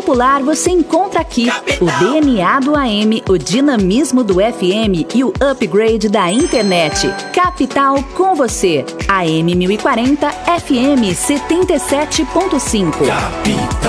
popular você encontra aqui o DNA do AM, o dinamismo do FM e o upgrade da internet. Capital com você. AM 1040, FM 77.5. Capital.